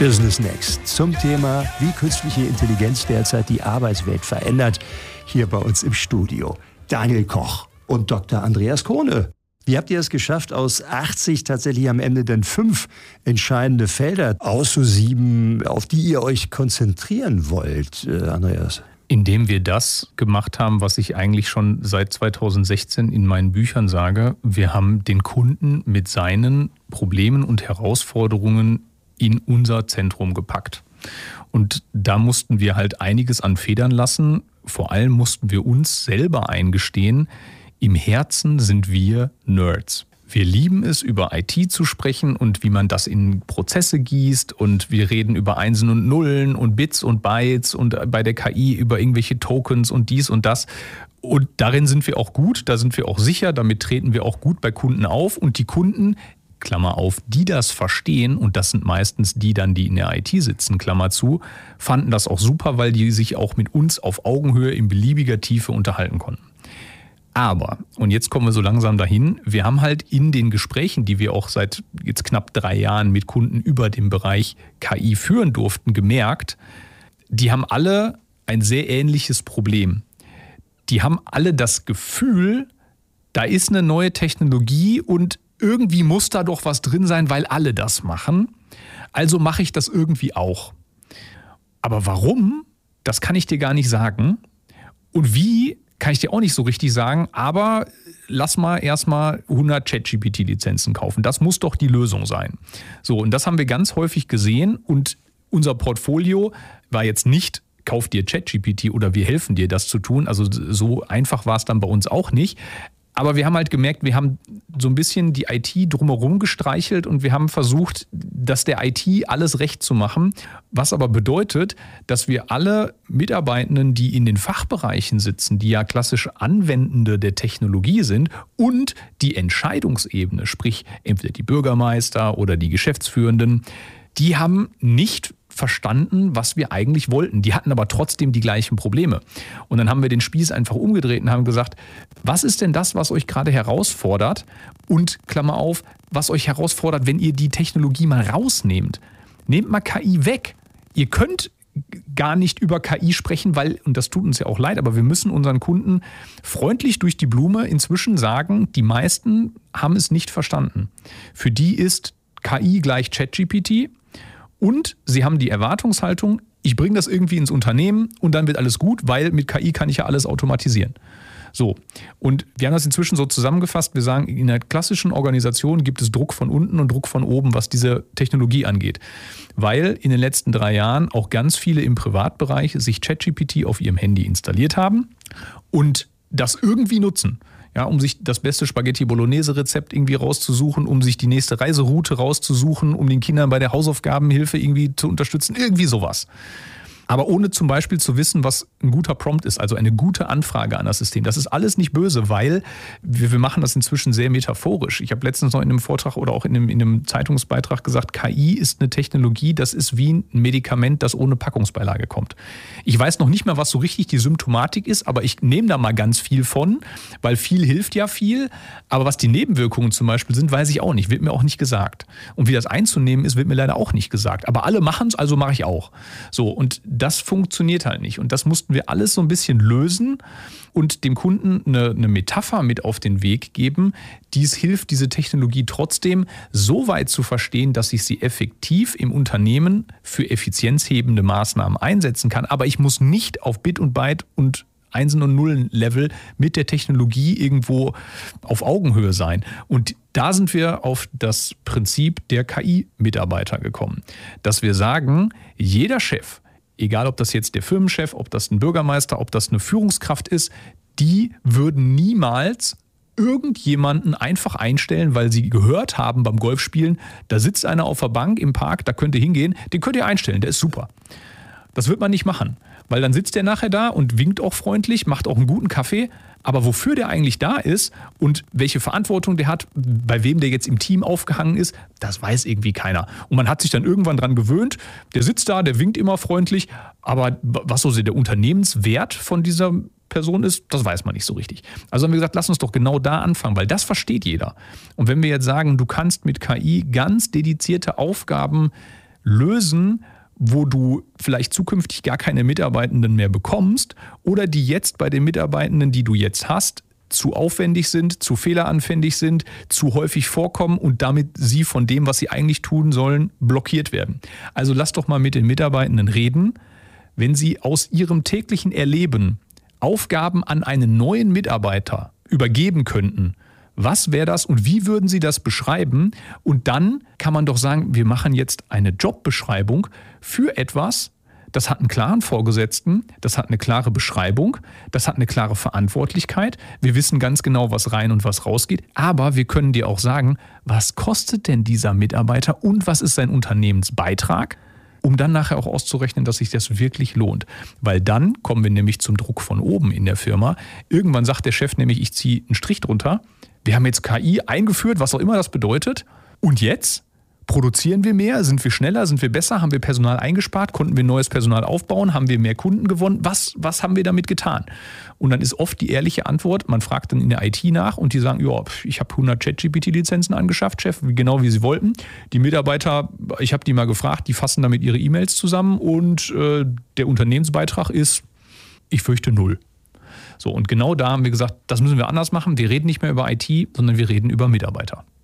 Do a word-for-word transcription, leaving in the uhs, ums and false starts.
Business Next zum Thema, wie künstliche Intelligenz derzeit die Arbeitswelt verändert. Hier bei uns im Studio Daniel Koch und Doktor Andreas Kohle. Wie habt ihr es geschafft, aus achtzig tatsächlich am Ende dann fünf entscheidende Felder auszusieben, auf die ihr euch konzentrieren wollt, äh, Andreas? Indem wir das gemacht haben, was ich eigentlich schon seit zweitausendsechzehn in meinen Büchern sage. Wir haben den Kunden mit seinen Problemen und Herausforderungen in unser Zentrum gepackt. Und da mussten wir halt einiges an Federn lassen. Vor allem mussten wir uns selber eingestehen, im Herzen sind wir Nerds. Wir lieben es, über I T zu sprechen und wie man das in Prozesse gießt. Und wir reden über Einsen und Nullen und Bits und Bytes und bei der K I über irgendwelche Tokens und dies und das. Und darin sind wir auch gut, da sind wir auch sicher, damit treten wir auch gut bei Kunden auf. Und die Kunden, Klammer auf, die das verstehen, und das sind meistens die dann, die in der I T sitzen, Klammer zu, fanden das auch super, weil die sich auch mit uns auf Augenhöhe in beliebiger Tiefe unterhalten konnten. Aber, und jetzt kommen wir so langsam dahin, wir haben halt in den Gesprächen, die wir auch seit jetzt knapp drei Jahren mit Kunden über den Bereich K I führen durften, gemerkt, die haben alle ein sehr ähnliches Problem. Die haben alle das Gefühl, da ist eine neue Technologie und irgendwie muss da doch was drin sein, weil alle das machen. Also mache ich das irgendwie auch. Aber warum? Das kann ich dir gar nicht sagen. Und wie, kann ich dir auch nicht so richtig sagen. Aber lass mal erstmal hundert ChatGPT-Lizenzen kaufen. Das muss doch die Lösung sein. So, und das haben wir ganz häufig gesehen. Und unser Portfolio war jetzt nicht, kauf dir ChatGPT oder wir helfen dir, das zu tun. Also so einfach war es dann bei uns auch nicht. Aber wir haben halt gemerkt, wir haben so ein bisschen die I T drumherum gestreichelt und wir haben versucht, das der I T alles recht zu machen. Was aber bedeutet, dass wir alle Mitarbeitenden, die in den Fachbereichen sitzen, die ja klassisch Anwendende der Technologie sind und die Entscheidungsebene, sprich entweder die Bürgermeister oder die Geschäftsführenden, die haben nicht verstanden, was wir eigentlich wollten. Die hatten aber trotzdem die gleichen Probleme. Und dann haben wir den Spieß einfach umgedreht und haben gesagt, was ist denn das, was euch gerade herausfordert? Und Klammer auf, was euch herausfordert, wenn ihr die Technologie mal rausnehmt. Nehmt mal K I weg. Ihr könnt gar nicht über K I sprechen, weil, und das tut uns ja auch leid, aber wir müssen unseren Kunden freundlich durch die Blume inzwischen sagen, die meisten haben es nicht verstanden. Für die ist K I gleich ChatGPT. Und sie haben die Erwartungshaltung, ich bringe das irgendwie ins Unternehmen und dann wird alles gut, weil mit K I kann ich ja alles automatisieren. So, und wir haben das inzwischen so zusammengefasst, wir sagen, in einer klassischen Organisation gibt es Druck von unten und Druck von oben, was diese Technologie angeht. Weil in den letzten drei Jahren auch ganz viele im Privatbereich sich ChatGPT auf ihrem Handy installiert haben und das irgendwie nutzen. Ja, um sich das beste Spaghetti-Bolognese-Rezept irgendwie rauszusuchen, um sich die nächste Reiseroute rauszusuchen, um den Kindern bei der Hausaufgabenhilfe irgendwie zu unterstützen, irgendwie sowas. Aber ohne zum Beispiel zu wissen, was ein guter Prompt ist, also eine gute Anfrage an das System. Das ist alles nicht böse, weil wir, wir machen das inzwischen sehr metaphorisch. Ich habe letztens noch in einem Vortrag oder auch in einem, in einem Zeitungsbeitrag gesagt, K I ist eine Technologie, das ist wie ein Medikament, das ohne Packungsbeilage kommt. Ich weiß noch nicht mal, was so richtig die Symptomatik ist, aber ich nehme da mal ganz viel von, weil viel hilft ja viel. Aber was die Nebenwirkungen zum Beispiel sind, weiß ich auch nicht, wird mir auch nicht gesagt. Und wie das einzunehmen ist, wird mir leider auch nicht gesagt. Aber alle machen es, also mache ich auch. So, und das funktioniert halt nicht. Und das mussten wir alles so ein bisschen lösen und dem Kunden eine, eine Metapher mit auf den Weg geben, die es hilft, diese Technologie trotzdem so weit zu verstehen, dass ich sie effektiv im Unternehmen für effizienzhebende Maßnahmen einsetzen kann. Aber ich muss nicht auf Bit und Byte und Einsen- und Nullen-Level mit der Technologie irgendwo auf Augenhöhe sein. Und da sind wir auf das Prinzip der K I-Mitarbeiter gekommen. Dass wir sagen, jeder Chef, egal ob das jetzt der Firmenchef, ob das ein Bürgermeister, ob das eine Führungskraft ist, die würden niemals irgendjemanden einfach einstellen, weil sie gehört haben beim Golfspielen, da sitzt einer auf der Bank im Park, da könnt ihr hingehen, den könnt ihr einstellen, der ist super. Das wird man nicht machen, weil dann sitzt der nachher da und winkt auch freundlich, macht auch einen guten Kaffee, aber wofür der eigentlich da ist und welche Verantwortung der hat, bei wem der jetzt im Team aufgehangen ist, das weiß irgendwie keiner. Und man hat sich dann irgendwann dran gewöhnt, der sitzt da, der winkt immer freundlich, aber was so der Unternehmenswert von dieser Person ist, das weiß man nicht so richtig. Also haben wir gesagt, lass uns doch genau da anfangen, weil das versteht jeder. Und wenn wir jetzt sagen, du kannst mit K I ganz dedizierte Aufgaben lösen, wo du vielleicht zukünftig gar keine Mitarbeitenden mehr bekommst oder die jetzt bei den Mitarbeitenden, die du jetzt hast, zu aufwendig sind, zu fehleranfällig sind, zu häufig vorkommen und damit sie von dem, was sie eigentlich tun sollen, blockiert werden. Also lass doch mal mit den Mitarbeitenden reden, wenn sie aus ihrem täglichen Erleben Aufgaben an einen neuen Mitarbeiter übergeben könnten. Was wäre das und wie würden Sie das beschreiben? Und dann kann man doch sagen, wir machen jetzt eine Jobbeschreibung für etwas, das hat einen klaren Vorgesetzten, das hat eine klare Beschreibung, das hat eine klare Verantwortlichkeit. Wir wissen ganz genau, was rein und was rausgeht. Aber wir können dir auch sagen, was kostet denn dieser Mitarbeiter und was ist sein Unternehmensbeitrag, um dann nachher auch auszurechnen, dass sich das wirklich lohnt. Weil dann kommen wir nämlich zum Druck von oben in der Firma. Irgendwann sagt der Chef nämlich, ich ziehe einen Strich drunter. Wir haben jetzt K I eingeführt, was auch immer das bedeutet. Und jetzt? Produzieren wir mehr? Sind wir schneller? Sind wir besser? Haben wir Personal eingespart? Konnten wir neues Personal aufbauen? Haben wir mehr Kunden gewonnen? Was, was haben wir damit getan? Und dann ist oft die ehrliche Antwort, man fragt dann in der I T nach und die sagen, ja, ich habe hundert ChatGPT-Lizenzen angeschafft, Chef, genau wie Sie wollten. Die Mitarbeiter, ich habe die mal gefragt, die fassen damit ihre E-Mails zusammen und äh, der Unternehmensbeitrag ist, ich fürchte, null. So, und genau da haben wir gesagt, das müssen wir anders machen. Wir reden nicht mehr über I T, sondern wir reden über Mitarbeiter.